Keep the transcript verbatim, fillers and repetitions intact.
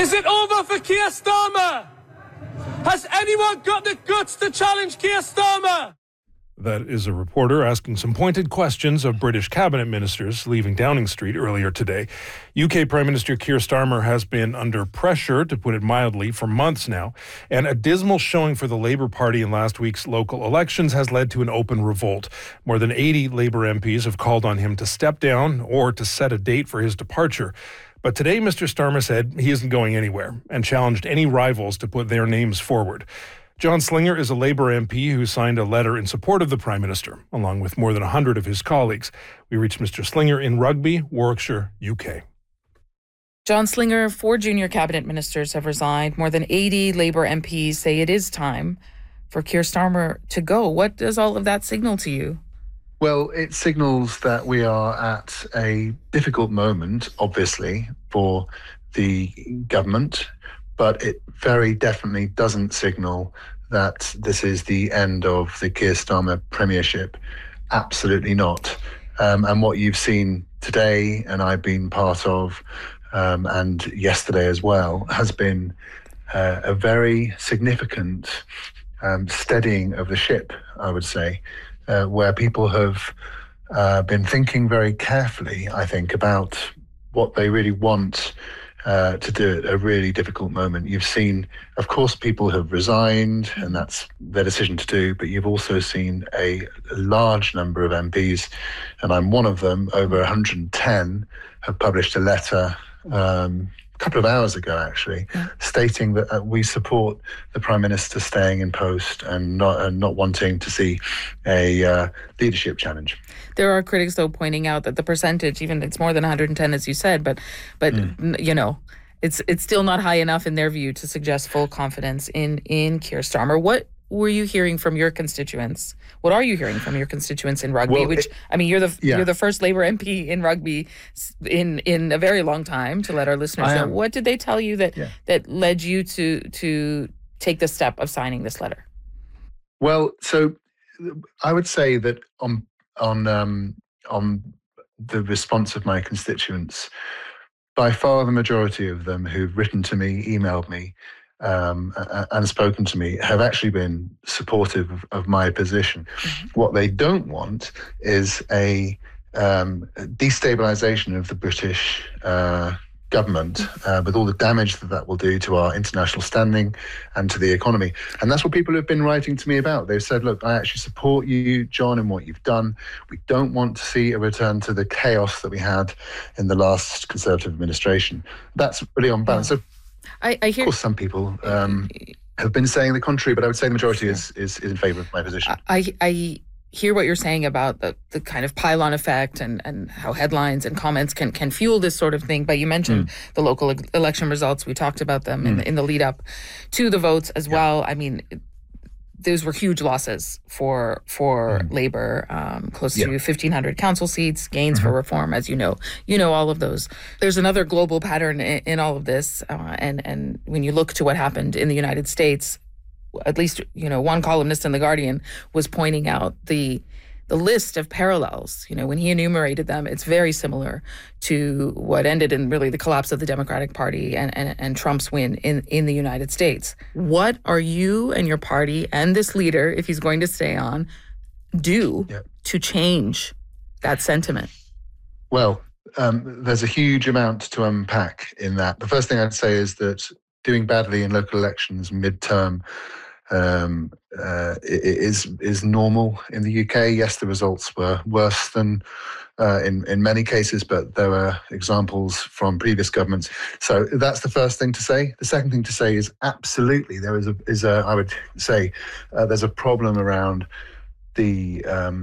Is it over for Keir Starmer? Has anyone got the guts to challenge Keir Starmer? That is a reporter asking some pointed questions of British cabinet ministers leaving Downing Street earlier today. U K Prime Minister Keir Starmer has been under pressure, to put it mildly, for months now, and a dismal showing for the Labour Party in last week's local elections has led to an open revolt. More than eighty Labour M Ps have called on him to step down or to set a date for his departure. But today, Mister Starmer said he isn't going anywhere and challenged any rivals to put their names forward. John Slinger is a Labour M P who signed a letter in support of the Prime Minister, along with more than one hundred of his colleagues. We reached Mister Slinger in Rugby, Warwickshire, U K. John Slinger, four junior cabinet ministers have resigned. More than eighty Labour M Ps say it is time for Keir Starmer to go. What does all of that signal to you? Well, it signals that we are at a difficult moment, obviously, for the government, but it very definitely doesn't signal that this is the end of the Keir Starmer premiership. Absolutely not. Um, and what you've seen today, and I've been part of, um, and yesterday as well, has been uh, a very significant um, steadying of the ship, I would say, uh, where people have uh, been thinking very carefully, I think, about what they really want Uh, to do it, a really difficult moment. You've seen, of course, people have resigned, and that's their decision to do, but you've also seen a, a large number of M Ps, and I'm one of them, over one hundred ten, have published a letter um, a couple of hours ago, actually, yeah. stating that uh, we support the Prime Minister staying in post and not, uh, not wanting to see a uh, leadership challenge. There are critics, though, pointing out that the percentage, even it's more than one hundred ten, as you said, but, but mm. you know, it's it's still not high enough in their view to suggest full confidence in, in Keir Starmer. What were you hearing from your constituents? What are you hearing from your constituents in Rugby? Well, Which, it, I mean, you're the yeah. you're the first Labour M P in Rugby in, in a very long time, to let our listeners know. What did they tell you that, yeah. that led you to to take the step of signing this letter? Well, so I would say that on on um, on the response of my constituents, by far the majority of them who've written to me, emailed me, um, and spoken to me have actually been supportive of, of my position. Mm-hmm. What they don't want is a um, destabilization of the British uh, government uh, with all the damage that that will do to our international standing and to the economy. And that's what people have been writing to me about. They've said, look, I actually support you, John, in what you've done. We don't want to see a return to the chaos that we had in the last Conservative administration. That's really on balance. So, I, I hear, of course, some people um, have been saying the contrary, but I would say the majority is, is, is in favour of my position. I, I hear what you're saying about the, the kind of pylon effect and, and how headlines and comments can, can fuel this sort of thing. But you mentioned mm. the local election results. We talked about them mm. in, the, in the lead up to the votes as yeah. well. I mean, those were huge losses for for mm. Labour, um, close yeah. to fifteen hundred council seats, gains mm-hmm. for reform, as you know. You know all of those. There's another global pattern in, in all of this. Uh, and, and when you look to what happened in the United States, at least, you know, one columnist in The Guardian was pointing out the the list of parallels. You know, when he enumerated them, it's very similar to what ended in really the collapse of the Democratic Party and, and, and Trump's win in, in the United States. What are you and your party and this leader, if he's going to stay on, do yeah. to change that sentiment? Well, um, there's a huge amount to unpack in that. The first thing I'd say is that doing badly in local elections midterm um, uh, is is normal in the U K. Yes, the results were worse than uh, in in many cases, but there were examples from previous governments. So that's the first thing to say. The second thing to say is absolutely there is a is a I would say uh, there's a problem around the um,